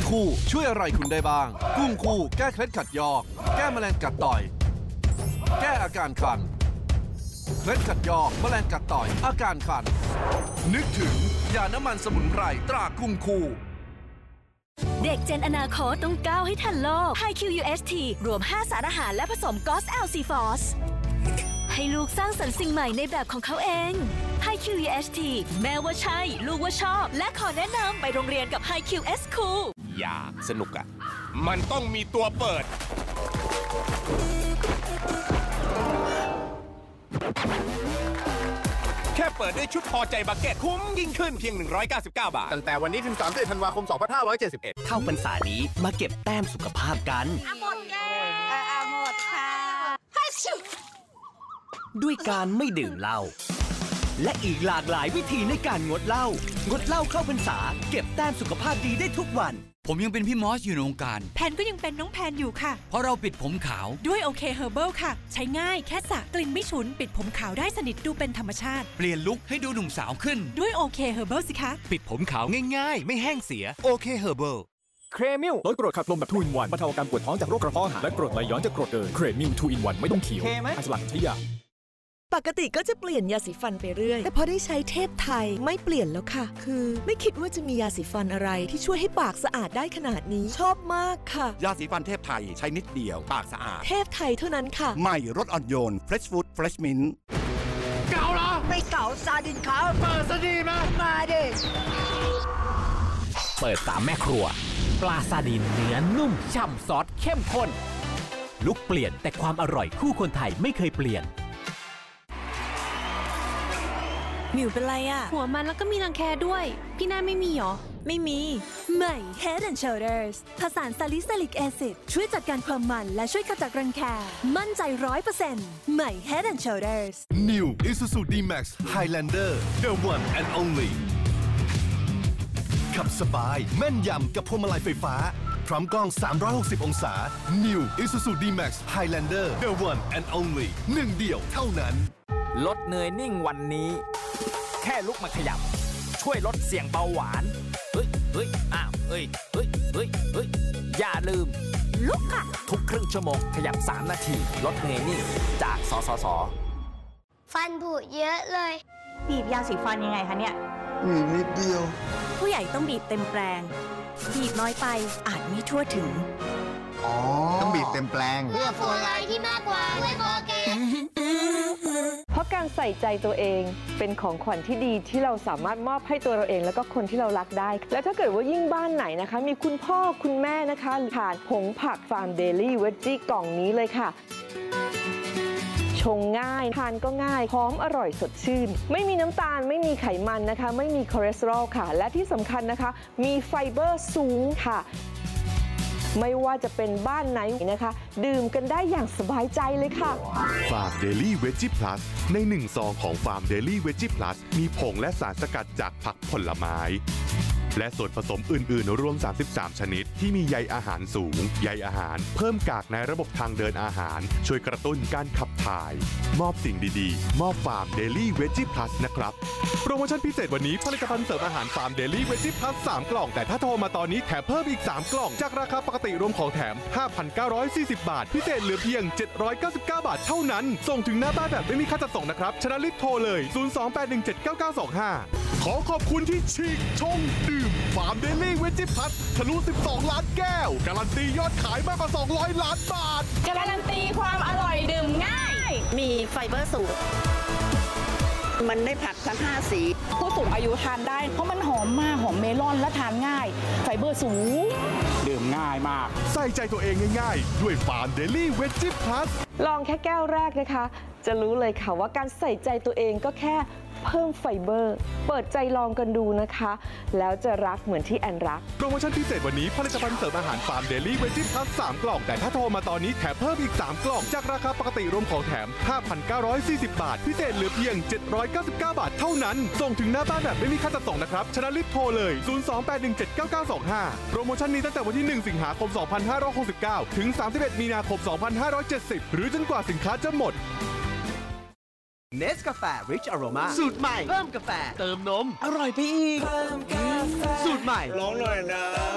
คู่ช่วยอะไรคุณได้บ้างกุ้งคู่แก้เคล็ดขัดยอกแก้แมลงกัดต่อยแก้อาการคันเคล็ดขัดยอกแมลงกัดต่อยอาการคันนึกถึงยาน้ำมันสมุนไพรตรากุ้งคู่เด็กเจนอนาคตต้องก้าวให้ทันโลก HiQUST รวม 5 สารอาหารและผสม GOS-LC Force ให้ลูกสร้างสรรค์สิ่งใหม่ในแบบของเขาเอง HiQUST แม้ว่าใช่ลูกว่าชอบและขอแนะนำไปโรงเรียนกับ HiQS School อยากสนุกอ่ะมันต้องมีตัวเปิดแค่เปิดด้วยชุดพอใจบักเก็ตคุ้มยิ่งขึ้นเพียง199 บาทตั้งแต่วันนี้ถึง31 ธันวาคม 2571 เข้าพรรษานี้มาเก็บแต้มสุขภาพกันหมดแก้วหมดค่ะด้วยการไม่ดื่มเหล้าและอีกหลากหลายวิธีในการงดเหล้าเข้าพรรษาเก็บแต้มสุขภาพดีได้ทุกวันผมยังเป็นพี่มอสอยู่ในวงการแพนก็ยังเป็นน้องแพนอยู่ค่ะเพราะเราปิดผมขาวด้วยโอเคเฮอร์เบิลค่ะใช้ง่ายแค่สระกลิ่นไม่ฉุนปิดผมขาวได้สนิทดูเป็นธรรมชาติเปลี่ยนลุคให้ดูหนุ่มสาวขึ้นด้วยโอเคเฮอร์เบิลสิคะปิดผมขาวง่ายๆไม่แห้งเสียโอเคเฮอร์เบิลเครมิลลดกรดขับลมแบบทูอินวันบรรเทาอาการปวดท้องจากโรคกระเพาะอาหารและกรดไหลย้อนจากกรดเกินเครมิลทูอินวันไม่ต้องเคี้ยวอันสลังใช้ยาปกติก็จะเปลี่ยนยาสีฟันไปเรื่อยแต่พอได้ใช้เทพไทยไม่เปลี่ยนแล้วค่ะคือไม่คิดว่าจะมียาสีฟันอะไรที่ช่วยให้ปากสะอาดได้ขนาดนี้ชอบมากค่ะยาสีฟันเทพไทยใช้นิดเดียวปากสะอาดเทพไทยเท่านั้นค่ะใหม่รสอ่อนโยน Fresh Food Fresh Mint เก่าเหรอไม่เก่าซาดินขาวเปิดซะดีไหมมาดิเปิด3 แม่ครัวปลาซาดินเนื้อนุ่มฉ่ำซอสเข้มข้นลุกเปลี่ยนแต่ความอร่อยคู่คนไทยไม่เคยเปลี่ยนหมิวเป็นไรอะหัวมันแล้วก็มีรังแคด้วยพี่นาไม่มีหรอไม่มีใหม่ Head and Shoulders ผสานซาลิซิลิกแอซิดช่วยจัดการความมันและช่วยขจัดรังแคมั่นใจ 100% ใหม่ Head and Shoulders New Isuzu D-Max Highlander The One and Only ขับสบายแม่นยำกับพวงมาลัยไฟฟ้าพร้อมกล้อง360 องศา New Isuzu D-Max Highlander The One and Only หนึ่งเดียวเท่านั้นลดเนยนิ่งวันนี้แค่ลุกมาขยับช่วยลดเสี่ยงเบาหวานอย่าลืมลุกค่ะทุกครึ่งชั่วโมงขยับ3 นาทีลดเนยนิ่งจากสสส. ฟันผุเยอะเลยบีบยาสีฟันยังไงคะเนี่ยนิดเดียวผู้ใหญ่ต้องบีบเต็มแปรงบีบน้อยไปอาจไม่ทั่วถึงต้องบีบเต็มแปลงเพื่อฟลูออไรด์ที่มากกว่าด้วยโคเกนเพราะการใส่ใจตัวเองเป็นของขวัญที่ดีที่เราสามารถมอบให้ตัวเราเองแล้วก็คนที่เรารักได้และถ้าเกิดว่ายิ่งบ้านไหนนะคะมีคุณพ่อคุณแม่นะคะทานผงผักฟาร์มเดลี่เวจจี้กล่องนี้เลยค่ะชงง่ายทานก็ง่ายหอมอร่อยสดชื่นไม่มีน้ำตาลไม่มีไขมันนะคะไม่มีคอเลสเตอรอลค่ะและที่สำคัญนะคะมีไฟเบอร์สูงค่ะไม่ว่าจะเป็นบ้านไหนนะคะดื่มกันได้อย่างสบายใจเลยค่ะฟาร์มเดลี่เวจจี้พลัสใน1 ซองของฟาร์มเดลี่เวจจี้พลัสมีผงและสารสกัดจากผักผลไม้และส่วนผสมอื่นๆรวม33 ชนิดที่มีใยอาหารสูงใยอาหารเพิ่มกากในระบบทางเดินอาหารช่วยกระตุ้นการขับถ่ายมอบสิ่งดีๆมอบฟาร์มเดลี่เวจจี้พลัสนะครับโปรโมชั่นพิเศษวันนี้ผลิตภัณฑ์เสริมอาหารฟาร์มเดลี่เวจจี้พลัส3 กล่องแต่ถ้าโทรมาตอนนี้แถมเพิ่มอีก3 กล่องจากราคาปกติรวมของแถม 5,940 บาทพิเศษเหลือเพียง799 บาทเท่านั้นส่งถึงหน้าบ้านแบบไม่มีค่าจัดส่งนะครับฉะนั้นรีบโทรเลย028179925ขอขอบคุณที่ฉีกชงดื่มฟาร์มเดลี่เวจจี้พลัสทะลุ12 ล้านแก้วการันตียอดขายมากกว่า200 ล้านบาทการันตีความอร่อยดื่มง่ายมีไฟเบอร์สูงมันได้ผักทั้ง5 สีผู้สูงอายุทานได้เพราะมันหอมมากหอมเมลอนและทานง่ายไฟเบอร์สูงดื่มง่ายมากใส่ใจตัวเองง่ายๆด้วยฟาร์มเดลี่เวจจี้พลัสลองแค่แก้วแรกนะคะจะรู้เลยค่ะว่าการใส่ใจตัวเองก็แค่เพิ่มไฟเบอร์เปิดใจลองกันดูนะคะแล้วจะรักเหมือนที่แอนรักโปรโมชั่นพิเศษวันนี้ผลิตภัณฑ์เสริมอาหารฟาร์มเดลี่เวจจี้พลัส3 กล่องแต่ถ้าโทรมาตอนนี้แถมเพิ่มอีก3 กล่องจากราคาปกติรวมของแถม 5,940 บาทพิเศษเหลือเพียง799 บาทเท่านั้นส่งถึงหน้าบ้านแบบไม่มีค่าจัดส่งนะครับฉะนั้นรีบโทรเลย028179925โปรโมชั่นนี้ตั้งแต่วันที่1 สิงหาคม 2569ถึง31 มีนาคม 2570หรือจนกว่าสินค้าจะหมดเนสกาแฟ Rich Aroma สูตรใหม่เพิ่มกาแฟเติมนมอร่อยไปอีกสูตรใหม่ร้องหน่อยนะ